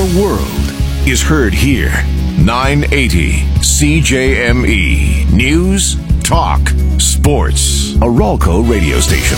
world is heard here. 980 CJME. News, talk, sports. A Ralco radio station.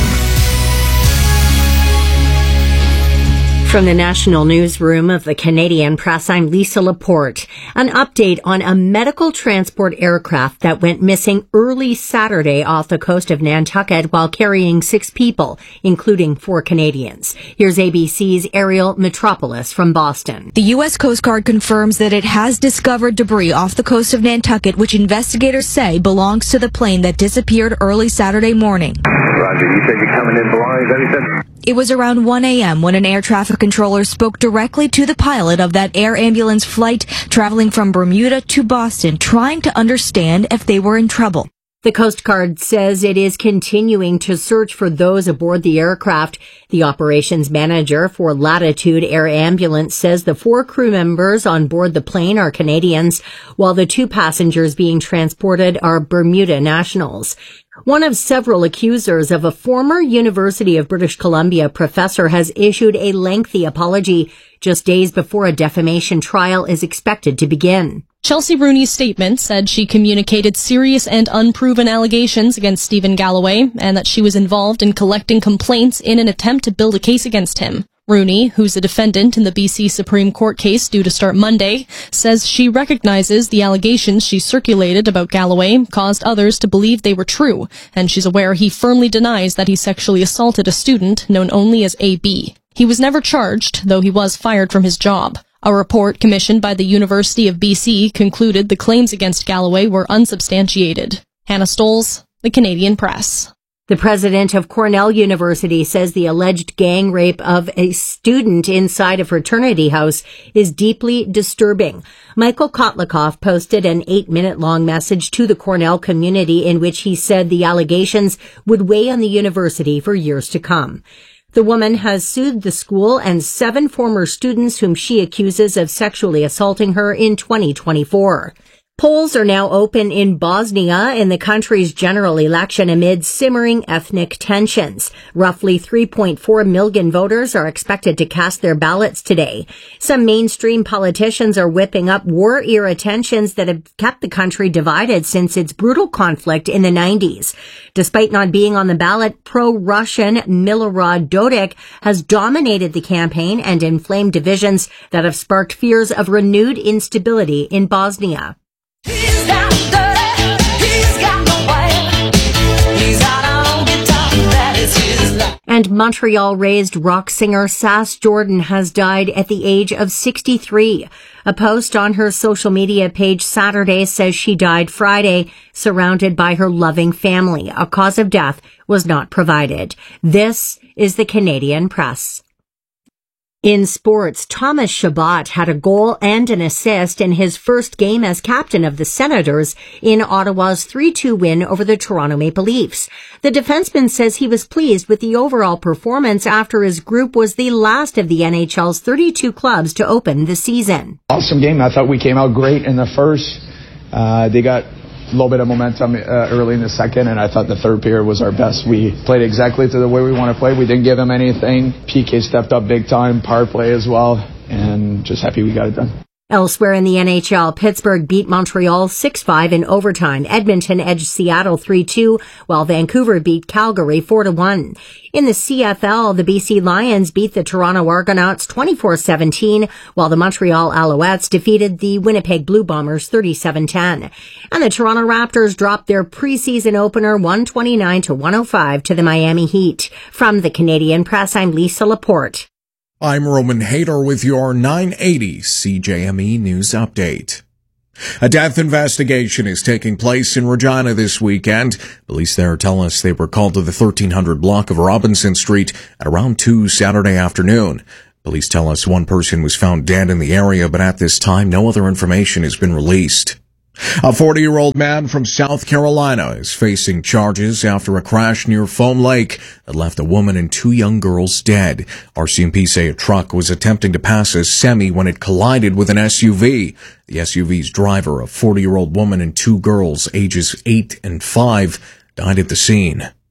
From the National Newsroom of the Canadian Press, I'm Lisa Laporte. An update on a medical transport aircraft that went missing early Saturday off the coast of Nantucket while carrying 6 people, including 4 Canadians. Here's ABC's Ariel Metropolis from Boston. The U.S. Coast Guard confirms that it has discovered debris off the coast of Nantucket, which investigators say belongs to the plane that disappeared early Saturday morning. Roger, you said you're coming in belongings, that he said? It was around 1 a.m. when an air traffic controller spoke directly to the pilot of that air ambulance flight traveling from Bermuda to Boston, trying to understand if they were in trouble. The Coast Guard says it is continuing to search for those aboard the aircraft. The operations manager for Latitude Air Ambulance says the 4 crew members on board the plane are Canadians, while the 2 passengers being transported are Bermuda nationals. One of several accusers of a former University of British Columbia professor has issued a lengthy apology just days before a defamation trial is expected to begin. Chelsea Rooney's statement said she communicated serious and unproven allegations against Stephen Galloway and that she was involved in collecting complaints in an attempt to build a case against him. Rooney, who's a defendant in the BC Supreme Court case due to start Monday, says she recognizes the allegations she circulated about Galloway caused others to believe they were true, and she's aware he firmly denies that he sexually assaulted a student known only as AB. He was never charged, though he was fired from his job. A report commissioned by the University of BC concluded the claims against Galloway were unsubstantiated. Hannah Stolz, the Canadian Press. The president of Cornell University says the alleged gang rape of a student inside a fraternity house is deeply disturbing. Michael Kotlikoff posted an 8-minute-long message to the Cornell community in which he said the allegations would weigh on the university for years to come. The woman has sued the school and 7 former students whom she accuses of sexually assaulting her in 2024. Polls are now open in Bosnia in the country's general election amid simmering ethnic tensions. Roughly 3.4 million voters are expected to cast their ballots today. Some mainstream politicians are whipping up war-era tensions that have kept the country divided since its brutal conflict in the 90s. Despite not being on the ballot, pro-Russian Milorad Dodik has dominated the campaign and inflamed divisions that have sparked fears of renewed instability in Bosnia. He's got dirty, he's got no way. He's got a guitar, that is his life. And Montreal-raised rock singer Sass Jordan has died at the age of 63. A post on her social media page Saturday says she died Friday, surrounded by her loving family. A cause of death was not provided. This is the Canadian Press. In sports, Thomas Chabot had a goal and an assist in his first game as captain of the Senators in Ottawa's 3-2 win over the Toronto Maple Leafs. The defenseman says he was pleased with the overall performance after his group was the last of the NHL's 32 clubs to open the season. Awesome game. I thought we came out great in the first. They got a little bit of momentum early in the second, and I thought the third period was our best. We played exactly to the way we want to play. We didn't give them anything. PK stepped up big time, power play as well, and just happy we got it done. Elsewhere in the NHL, Pittsburgh beat Montreal 6-5 in overtime. Edmonton edged Seattle 3-2, while Vancouver beat Calgary 4-1. In the CFL, the BC Lions beat the Toronto Argonauts 24-17, while the Montreal Alouettes defeated the Winnipeg Blue Bombers 37-10. And the Toronto Raptors dropped their preseason opener 129-105 to the Miami Heat. From the Canadian Press, I'm Lisa Laporte. I'm Roman Hayter with your 980 CJME News Update. A death investigation is taking place in Regina this weekend. Police there tell us they were called to the 1300 block of Robinson Street at around 2 Saturday afternoon. Police tell us one person was found dead in the area, but at this time, no other information has been released. A 40-year-old man from South Carolina is facing charges after a crash near Foam Lake that left a woman and 2 young girls dead. RCMP say a truck was attempting to pass a semi when it collided with an SUV. The SUV's driver, a 40-year-old woman and 2 girls, ages 8 and 5, died at the scene.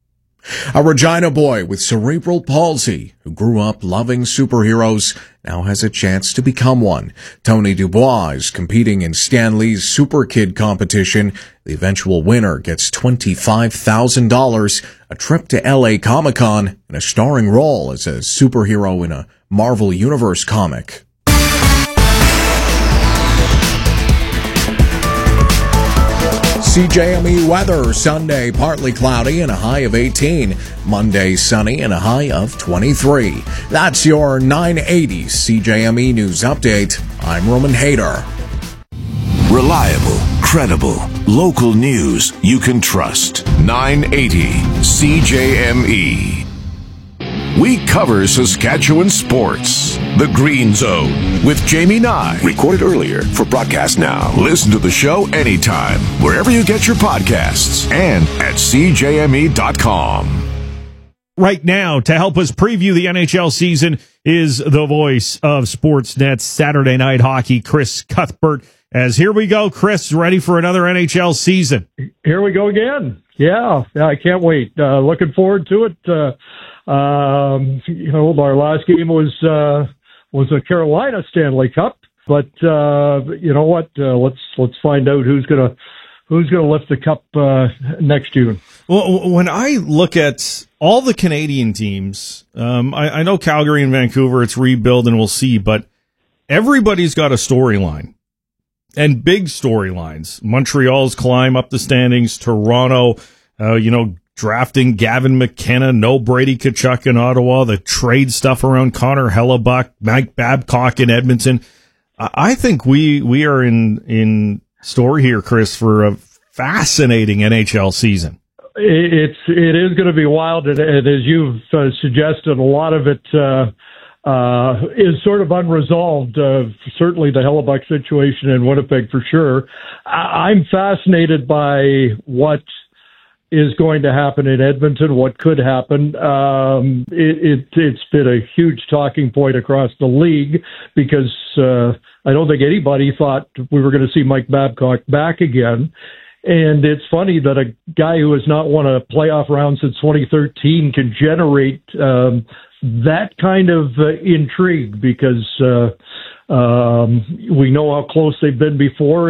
A Regina boy with cerebral palsy who grew up loving superheroes now has a chance to become one. Tony Dubois is competing in Stan Lee's Super Kid competition. The eventual winner gets $25,000, a trip to LA Comic-Con, and a starring role as a superhero in a Marvel Universe comic. CJME weather, Sunday partly cloudy and a high of 18. Monday sunny and a high of 23. That's your 980 CJME News Update. I'm Roman Hayter. Reliable, credible, local news you can trust. 980 CJME. We cover Saskatchewan sports. The Green Zone with Jamie Nye. Recorded earlier for broadcast now. Listen to the show anytime, wherever you get your podcasts and at CJME.com. Right now, to help us preview the NHL season, is the voice of Sportsnet's Saturday Night Hockey, Chris Cuthbert. As here we go, Chris, ready for another NHL season. Here we go again. Yeah, I can't wait. Looking forward to it. Our last game was a Carolina Stanley Cup, but you know what? Let's find out who's gonna lift the cup next June. Well, when I look at all the Canadian teams, I know Calgary and Vancouver, it's rebuild and we'll see, but everybody's got a storyline and big storylines. Montreal's climb up the standings, Toronto, drafting Gavin McKenna, no Brady Tkachuk in Ottawa, the trade stuff around Connor Hellebuck, Mike Babcock in Edmonton. I think we are in store here, Chris, for a fascinating NHL season. It is going to be wild, and as you've suggested, a lot of it is sort of unresolved. Certainly the Hellebuck situation in Winnipeg for sure. I'm fascinated by what is going to happen in Edmonton, what could happen. It's been a huge talking point across the league because I don't think anybody thought we were going to see Mike Babcock back again. And it's funny that a guy who has not won a playoff round since 2013 can generate that kind of intrigue because we know how close they've been before.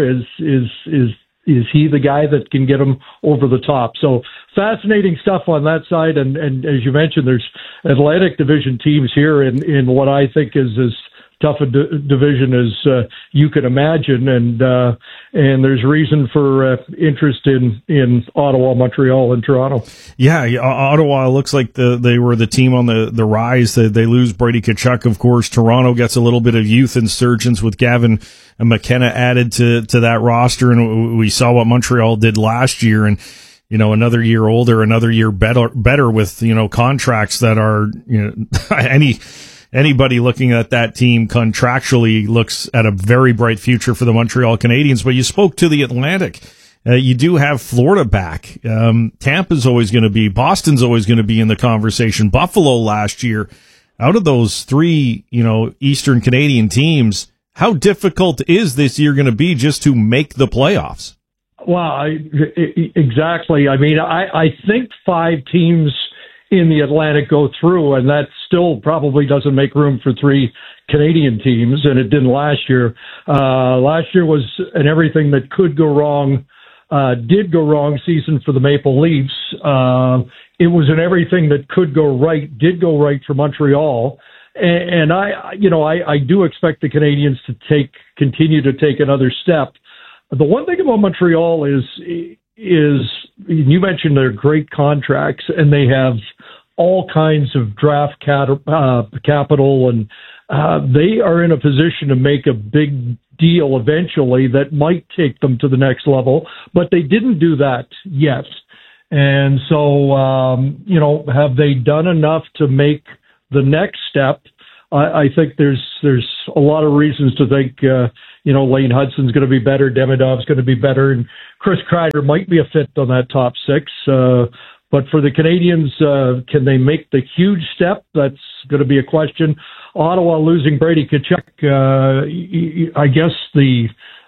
Is he the guy that can get them over the top? So fascinating stuff on that side. And as you mentioned, there's Atlantic Division teams here in what I think is as tough a division as you can imagine. And there's reason for interest in Ottawa, Montreal, and Toronto. Yeah, Ottawa looks like they were the team on the rise. They lose Brady Tkachuk, of course. Toronto gets a little bit of youth insurgence with Gavin McKenna added to that roster, and we saw what Montreal did last year, and another year older, another year better with contracts that are anybody looking at that team contractually looks at a very bright future for the Montreal Canadiens. But you spoke to the Atlantic. You do have Florida back. Tampa's always going to be, Boston's always going to be in the conversation. Buffalo last year, out of those three, Eastern Canadian teams, how difficult is this year going to be just to make the playoffs? Well, exactly. I mean, I think 5 teams in the Atlantic go through, and that still probably doesn't make room for 3 Canadian teams, and it didn't last year. Last year was an everything that could go wrong, did go wrong season for the Maple Leafs. It was an everything that could go right, did go right for Montreal. And I do expect the Canadians to continue to take another step. The one thing about Montreal is you mentioned their great contracts, and they have all kinds of draft capital, and they are in a position to make a big deal eventually that might take them to the next level, but they didn't do that yet. And so, have they done enough to make the next step? I think there's a lot of reasons to think, Lane Hudson's going to be better, Demidov's going to be better, and Chris Kreider might be a fit on that top 6. But for the Canadians, can they make the huge step? That's going to be a question. Ottawa losing Brady Tkachuk, I guess the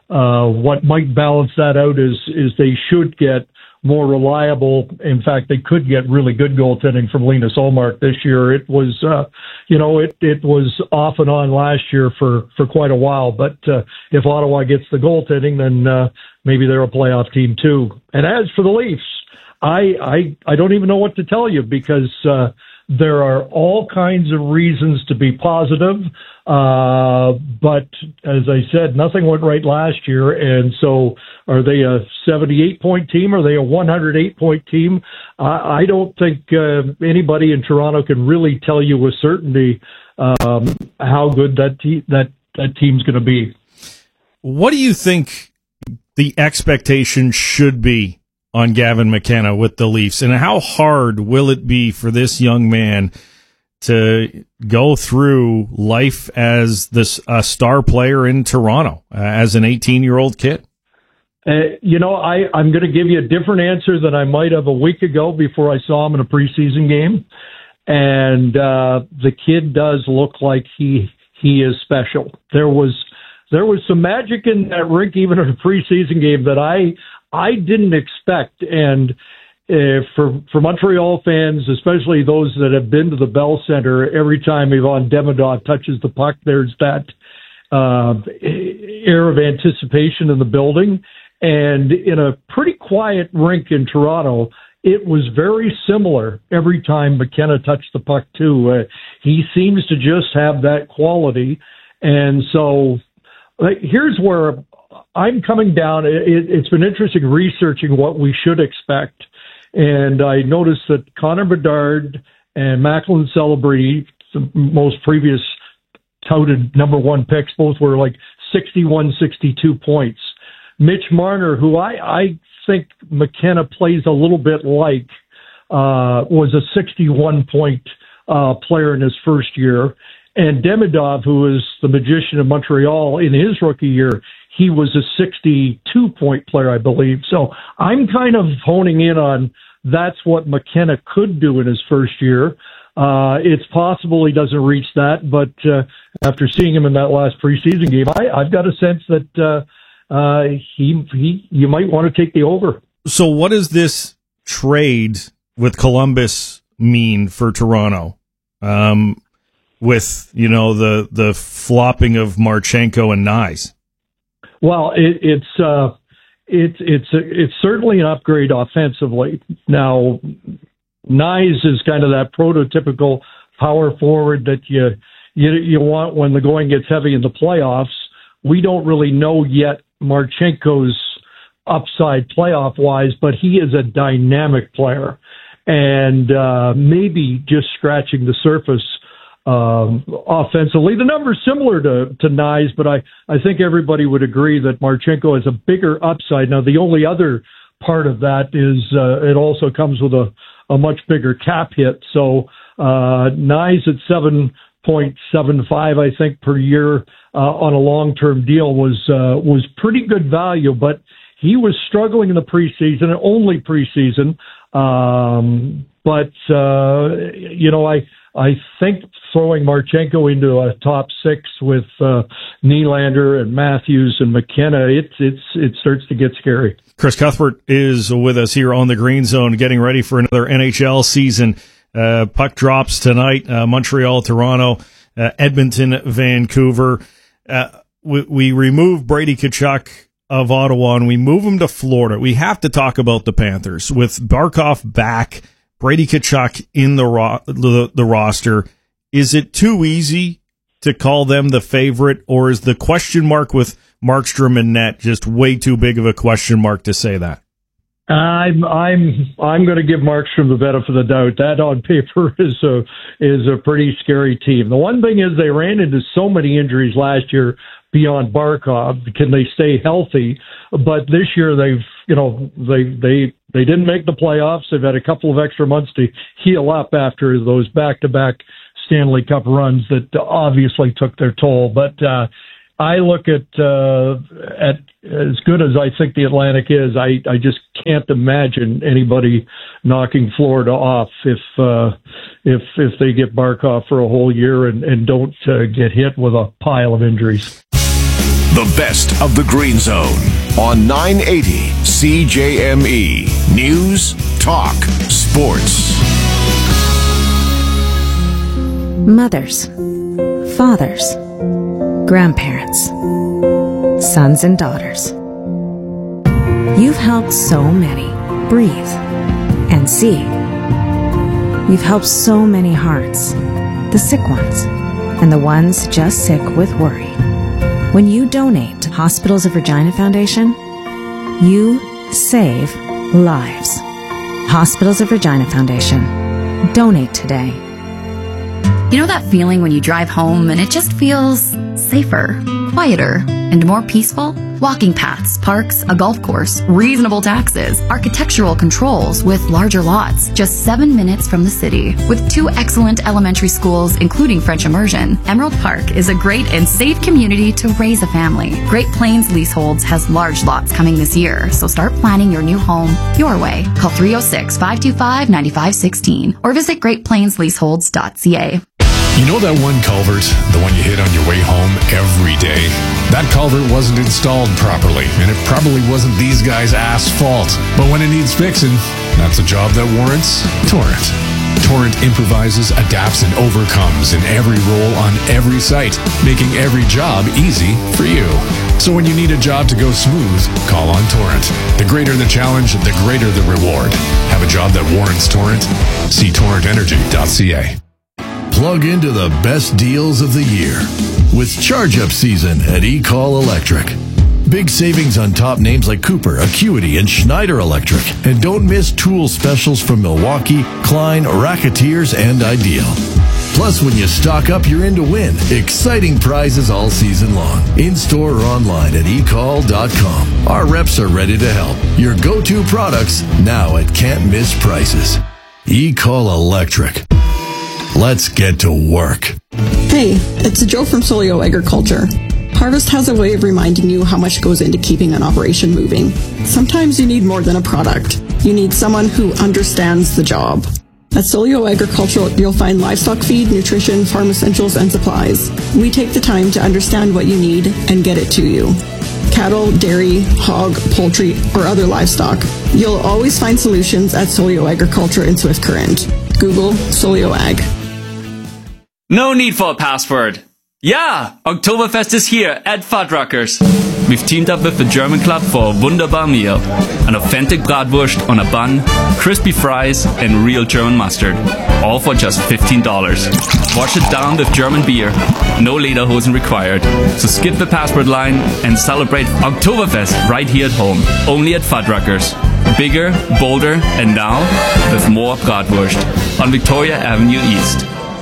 what might balance that out is they should get more reliable. In fact, they could get really good goaltending from Linus Ullmark this year. It was, it was off and on last year for quite a while. But if Ottawa gets the goaltending, then maybe they're a playoff team too. And as for the Leafs, I don't even know what to tell you because there are all kinds of reasons to be positive. But as I said, nothing went right last year. And so are they a 78-point team? Are they a 108-point team? I don't think anybody in Toronto can really tell you with certainty how good that team's going to be. What do you think the expectation should be on Gavin McKenna with the Leafs, and how hard will it be for this young man to go through life as a star player in Toronto as an 18-year-old kid? I'm going to give you a different answer than I might have a week ago before I saw him in a preseason game. And the kid does look like he is special. There was some magic in that rink, even in a preseason game, that I didn't expect. And for Montreal fans, especially those that have been to the Bell Center, every time Ivan Demidov touches the puck, there's that air of anticipation in the building. And in a pretty quiet rink in Toronto, it was very similar every time McKenna touched the puck, too. He seems to just have that quality. And so here's where I'm coming down. It's been interesting researching what we should expect. And I noticed that Connor Bedard and Macklin Celebrity, the most previous touted number one picks, both were like 61, 62 points. Mitch Marner, who I think McKenna plays a little bit like, was a 61-point player in his first year. And Demidov, who is the magician of Montreal in his rookie year, he was a 62-point player, I believe. So I'm kind of honing in on that's what McKenna could do in his first year. It's possible he doesn't reach that, but after seeing him in that last preseason game, I've got a sense that you might want to take the over. So what does this trade with Columbus mean for Toronto? With, the flopping of Marchenko and Nyes? Well, it's certainly an upgrade offensively. Now, Nyes is kind of that prototypical power forward that you want when the going gets heavy in the playoffs. We don't really know yet Marchenko's upside playoff-wise, but he is a dynamic player and maybe just scratching the surface offensively. The number's similar to Nyes, but I think everybody would agree that Marchenko has a bigger upside. Now, the only other part of that is it also comes with a much bigger cap hit. So Nyes at 7.75, I think, per year on a long-term deal was pretty good value, but he was struggling in the preseason, and only preseason. I think throwing Marchenko into a top six with Nylander and Matthews and McKenna, it starts to get scary. Chris Cuthbert is with us here on the Green Zone, getting ready for another NHL season. Puck drops tonight. Montreal, Toronto, Edmonton, Vancouver. We remove Brady Tkachuk of Ottawa and we move him to Florida. We have to talk about the Panthers with Barkov back. Brady Tkachuk in the roster. Is it too easy to call them the favorite, or is the question mark with Markstrom and net just way too big of a question mark to say that? I'm going to give Markstrom the benefit of the doubt. That on paper is a pretty scary team. The one thing is they ran into so many injuries last year beyond Barkov. Can they stay healthy? But this year they didn't make the playoffs. They've had a couple of extra months to heal up after those back-to-back Stanley Cup runs that obviously took their toll. But I look at as good as I think the Atlantic is, I just can't imagine anybody knocking Florida off if they get Barkov for a whole year and don't get hit with a pile of injuries. The best of the Green Zone on 980 CJME. News, talk, sports. Mothers, fathers, grandparents, sons and daughters. You've helped so many breathe and see. You've helped so many hearts, the sick ones, and the ones just sick with worry. When you donate to Hospitals of Regina Foundation, you save lives. Hospitals of Regina Foundation. Donate today. You know that feeling when you drive home and it just feels safer, quieter, and more peaceful? Walking paths, parks, a golf course, reasonable taxes, architectural controls with larger lots, just 7 minutes from the city. With 2 excellent elementary schools, including French immersion, Emerald Park is a great and safe community to raise a family. Great Plains Leaseholds has large lots coming this year, so start planning your new home your way. Call 306-525-9516 or visit greatplainsleaseholds.ca. You know that one culvert, the one you hit on your way home every day? That culvert wasn't installed properly, and it probably wasn't these guys' fault. But when it needs fixing, that's a job that warrants Torrent. Torrent improvises, adapts, and overcomes in every role on every site, making every job easy for you. So when you need a job to go smooth, call on Torrent. The greater the challenge, the greater the reward. Have a job that warrants Torrent? See torrentenergy.ca. Plug into the best deals of the year with charge-up season at eCall Electric. Big savings on top names like Cooper, Acuity, and Schneider Electric. And don't miss tool specials from Milwaukee, Klein, Racketeers, and Ideal. Plus, when you stock up, you're in to win. Exciting prizes all season long. In-store or online at ecall.com. Our reps are ready to help. Your go-to products now at can't-miss prices. eCall Electric. Let's get to work. Hey, it's Joe from Solio Agriculture. Harvest has a way of reminding you how much goes into keeping an operation moving. Sometimes you need more than a product. You need someone who understands the job. At Solio Agriculture, you'll find livestock feed, nutrition, farm essentials, and supplies. We take the time to understand what you need and get it to you. Cattle, dairy, hog, poultry, or other livestock. You'll always find solutions at Solio Agriculture in Swift Current. Google Solio Ag. No need for a password. Yeah, Oktoberfest is here at Fuddruckers. We've teamed up with the German Club for a wunderbar meal. An authentic bratwurst on a bun, crispy fries, and real German mustard. All for just $15. Wash it down with German beer. No lederhosen required. So skip the password line and celebrate Oktoberfest right here at home. Only at Fuddruckers. Bigger, bolder, and now with more bratwurst on Victoria Avenue East.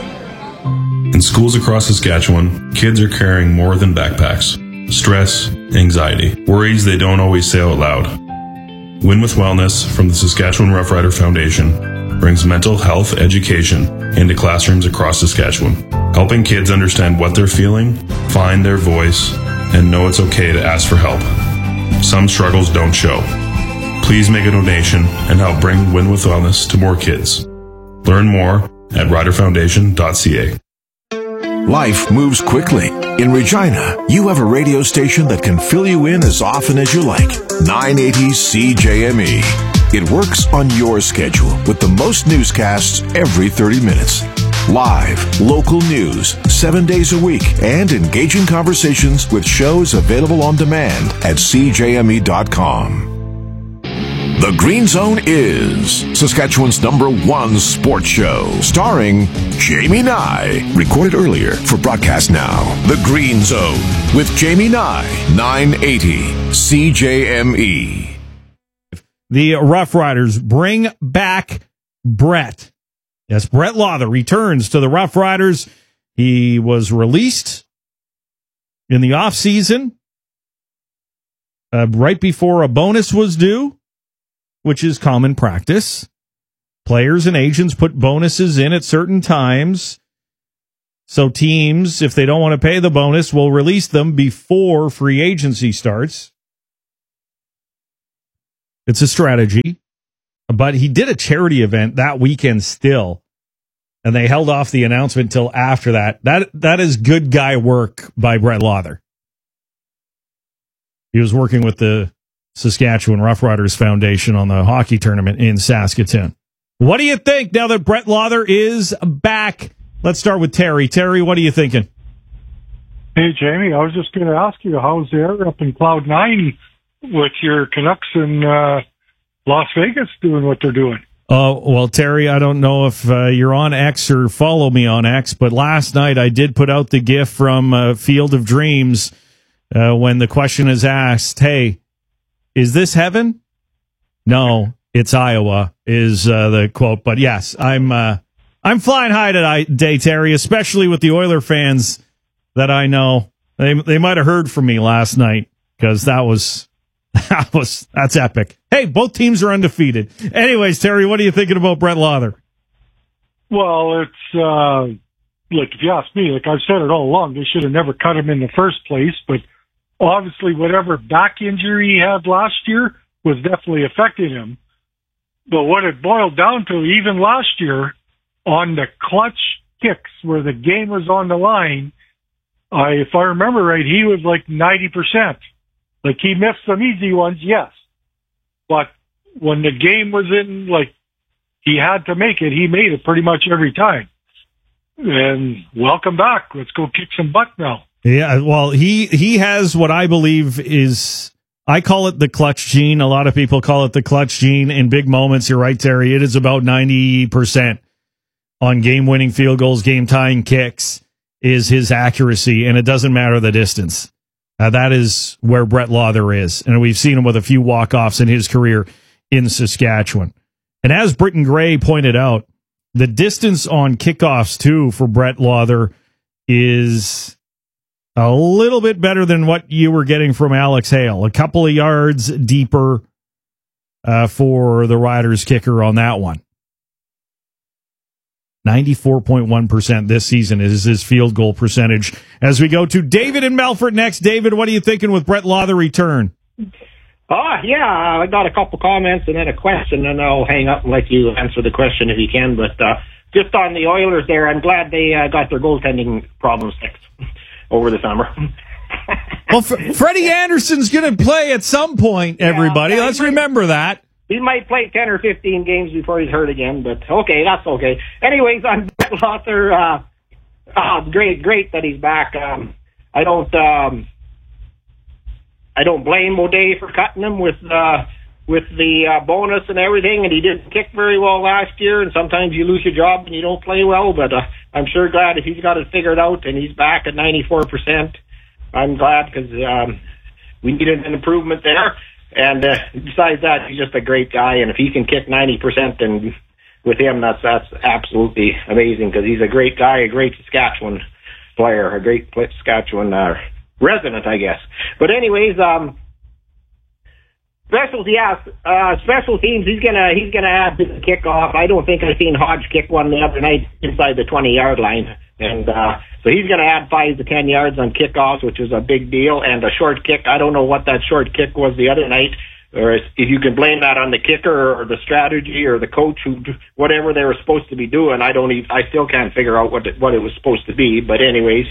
In schools across Saskatchewan, kids are carrying more than backpacks. Stress, anxiety, worries they don't always say out loud. Win with Wellness from the Saskatchewan Roughrider Foundation brings mental health education into classrooms across Saskatchewan, helping kids understand what they're feeling, find their voice, and know it's okay to ask for help. Some struggles don't show. Please make a donation and help bring Win with Wellness to more kids. Learn more at riderfoundation.ca. Life moves quickly. In Regina, you have a radio station that can fill you in as often as you like. 980 CJME. It works on your schedule with the most newscasts every 30 minutes. Live, local news, 7 days a week, and engaging conversations with shows available on demand at CJME.com. The Green Zone is Saskatchewan's #1 sports show, starring Jamie Nye. Recorded earlier for broadcast now. The Green Zone with Jamie Nye, 980 CJME. The Rough Riders bring back Brett. Yes, Brett Lauther returns to the Rough Riders. He was released in the offseason right before a bonus was due, which is common practice. Players and agents put bonuses in at certain times. So teams, if they don't want to pay the bonus, will release them before free agency starts. It's a strategy. But he did a charity event that weekend still, and they held off the announcement till after that. That is good guy work by Brett Lauther. He was working with the Saskatchewan Roughriders Foundation on the hockey tournament in Saskatoon. What do you think now that Brett Lawther is back? Let's start with Terry. Terry, what are you thinking? Hey, Jamie, I was just going to ask you, how's the air up in Cloud 9 with your Canucks in Las Vegas doing what they're doing? Well, Terry, I don't know if you're on X or follow me on X, but last night I did put out the GIF from Field of Dreams when the question is asked, hey, is this heaven? No, it's Iowa, is the quote. But yes, I'm flying high today, Terry, especially with the Oiler fans that I know. They might have heard from me last night because that's epic. Hey, both teams are undefeated. Anyways, Terry, what are you thinking about Brett Lawther? Well, it's like if you ask me, like I've said it all along, they should have never cut him in the first place. But obviously, whatever back injury he had last year was definitely affecting him. But what it boiled down to, even last year, on the clutch kicks where the game was on the line, if I remember right, he was like 90%. Like, he missed some easy ones, yes. But when the game was in, like, he had to make it, he made it pretty much every time. And welcome back. Let's go kick some butt now. Yeah, well, he has what I believe is, I call it the clutch gene. A lot of people call it the clutch gene. In big moments, you're right, Terry, it is about 90% on game-winning field goals, game-tying kicks is his accuracy, and it doesn't matter the distance. That is where Brett Lawther is, and we've seen him with a few walk-offs in his career in Saskatchewan. And as Britton Gray pointed out, the distance on kickoffs, too, for Brett Lawther is a little bit better than what you were getting from Alex Hale. A couple of yards deeper for the Riders kicker on that one. 94.1% this season is his field goal percentage. As we go to David in Melfort next. David, what are you thinking with Brett Lawther return? Yeah, I got a couple comments and then a question, and I'll hang up and let you answer the question if you can. But just on the Oilers there, I'm glad they got their goaltending problems fixed over the summer. Well, Freddie Anderson's going to play at some point, everybody. Let's remember that. He might play 10 or 15 games before he's hurt again, but okay, that's okay. Anyways, on Brett Lawther, great that he's back. I don't blame O'Day for cutting him with the bonus and everything, and he didn't kick very well last year, and sometimes you lose your job and you don't play well, but I'm sure glad if he's got it figured out and he's back at 94%. I'm glad because we needed an improvement there. And besides that, he's just a great guy, and if he can kick 90%, then with him, that's absolutely amazing because he's a great guy, a great Saskatchewan player, a great Saskatchewan resident, I guess. But anyways, special teams. He's gonna add to the kickoff. I don't think I've seen Hodge kick one the other night inside the 20-yard line, and so he's gonna add 5 to 10 yards on kickoffs, which is a big deal. And a short kick. I don't know what that short kick was the other night, or if you can blame that on the kicker or the strategy or the coach, whatever they were supposed to be doing. I still can't figure out what it was supposed to be. But anyways,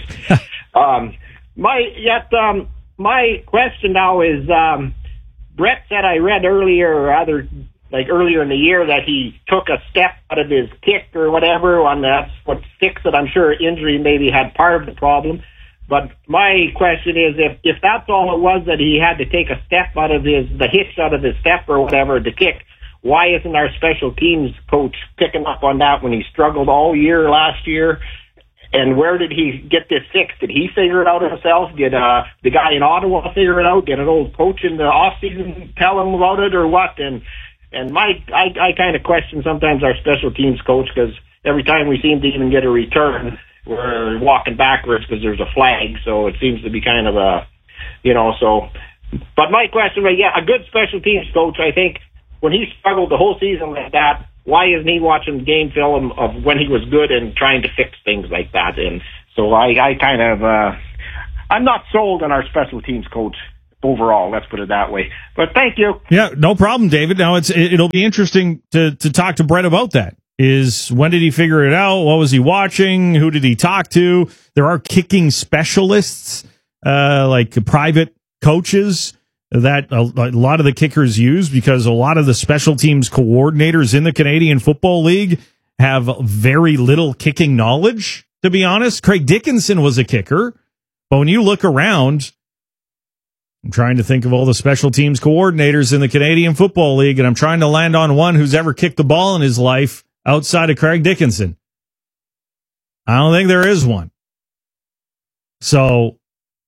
my question now is. Brett said I read earlier in the year that he took a step out of his kick or whatever on that's what fixed it. I'm sure injury maybe had part of the problem. But my question is if that's all it was, that he had to take a step out of the hitch out of his step or whatever to kick, why isn't our special teams coach picking up on that when he struggled all year last year? And where did he get this fixed? Did he figure it out himself? Did the guy in Ottawa figure it out? Did an old coach in the off-season tell him about it or what? And I kind of question sometimes our special teams coach because every time we seem to even get a return, we're walking backwards because there's a flag. So it seems to be kind of so. But my question, a good special teams coach, I think, when he struggled the whole season like that, why isn't he watching game film of when he was good and trying to fix things like that? And so I kind of, I'm not sold on our special teams coach overall. Let's put it that way. But thank you. Yeah, no problem, David. Now it'll be interesting to talk to Brett about that. Is when did he figure it out? What was he watching? Who did he talk to? There are kicking specialists, like private coaches that a lot of the kickers use, because a lot of the special teams coordinators in the Canadian Football League have very little kicking knowledge, to be honest. Craig Dickinson was a kicker, but when you look around, I'm trying to think of all the special teams coordinators in the Canadian Football League, and I'm trying to land on one who's ever kicked the ball in his life outside of Craig Dickinson. I don't think there is one. So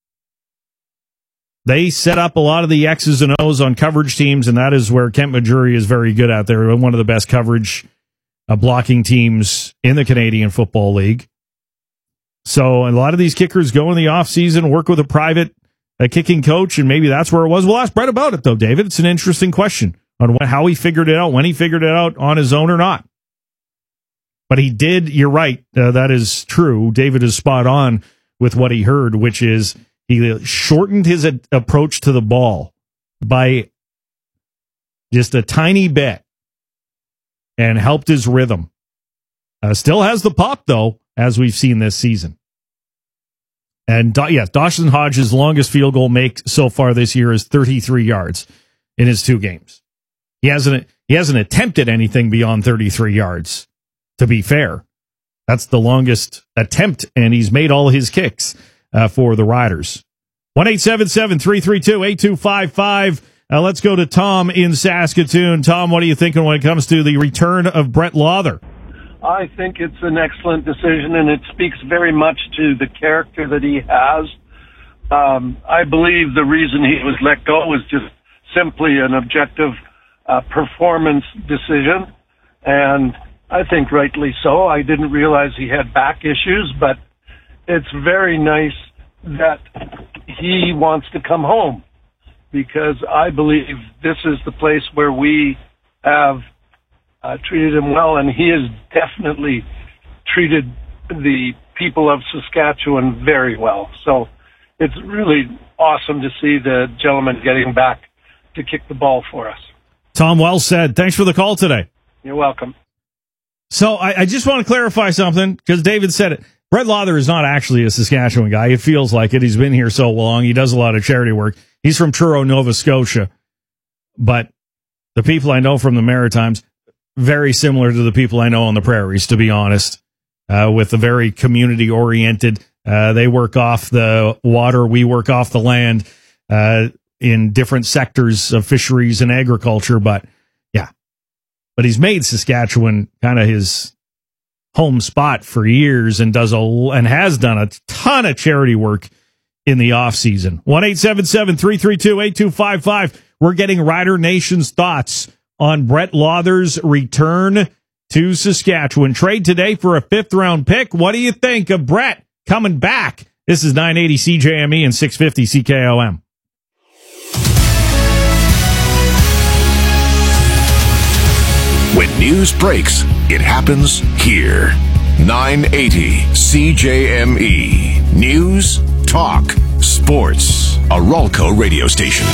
they set up a lot of the X's and O's on coverage teams, and that is where Kent Majuri is very good out there. One of the best coverage blocking teams in the Canadian Football League. So a lot of these kickers go in the offseason, work with a private kicking coach, and maybe that's where it was. We'll ask Brett about it, though, David. It's an interesting question on how he figured it out, when he figured it out on his own or not. But he did, you're right, that is true. David is spot on with what he heard, which is he shortened his approach to the ball by just a tiny bit and helped his rhythm. Still has the pop, though, as we've seen this season. And Dawson Hodge's longest field goal make so far this year is 33 yards in his 2 games. He hasn't attempted anything beyond 33 yards, to be fair. That's the longest attempt, and he's made all his kicks for the Riders. 1-877-332-8255. Let's go to Tom in Saskatoon. Tom, what are you thinking when it comes to the return of Brett Lawther? I think it's an excellent decision, and it speaks very much to the character that he has. I believe the reason he was let go was just simply an objective performance decision, and I think rightly so. I didn't realize he had back issues, but it's very nice that he wants to come home, because I believe this is the place where we have treated him well, and he has definitely treated the people of Saskatchewan very well. So it's really awesome to see the gentleman getting back to kick the ball for us. Tom, well said. Thanks for the call today. You're welcome. So I just want to clarify something, because David said it. Brett Lawther is not actually a Saskatchewan guy. It feels like it. He's been here so long. He does a lot of charity work. He's from Truro, Nova Scotia. But the people I know from the Maritimes, very similar to the people I know on the prairies, to be honest, with a very community-oriented. They work off the water. We work off the land in different sectors of fisheries and agriculture. But, yeah. But he's made Saskatchewan kind of his home spot for years, and has done a ton of charity work in the off-season. 1-877-332-8255. We're getting Rider Nation's thoughts on Brett Lawther's return to Saskatchewan. Trade today for a 5th-round pick. What do you think of Brett coming back? This is 980 CJME and 650 CKOM. When news breaks, it happens here. 980 CJME. News, talk, sports. A Ralco radio station.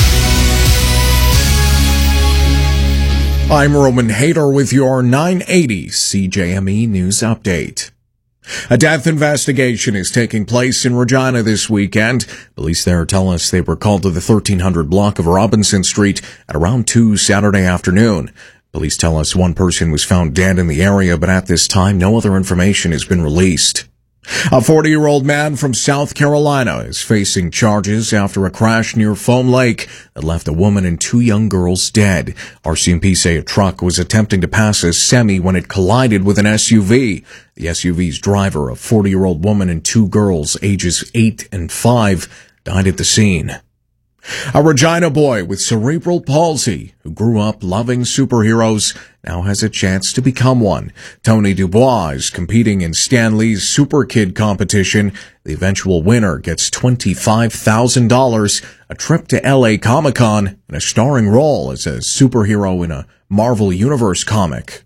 I'm Roman Hader with your 980 CJME News Update. A death investigation is taking place in Regina this weekend. Police there tell us they were called to the 1300 block of Robinson Street at around 2 Saturday afternoon. Police tell us one person was found dead in the area, but at this time, no other information has been released. A 40-year-old man from South Carolina is facing charges after a crash near Foam Lake that left a woman and 2 young girls dead. RCMP say a truck was attempting to pass a semi when it collided with an SUV. The SUV's driver, a 40-year-old woman and 2 girls, ages 8 and 5, died at the scene. A Regina boy with cerebral palsy who grew up loving superheroes now has a chance to become one. Tony Dubois is competing in Stan Lee's Super Kid competition. The eventual winner gets $25,000, a trip to LA Comic-Con, and a starring role as a superhero in a Marvel Universe comic.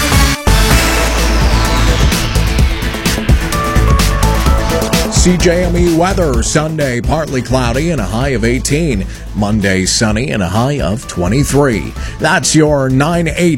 CJME weather, Sunday partly cloudy and a high of 18. Monday sunny and a high of 23. That's your 980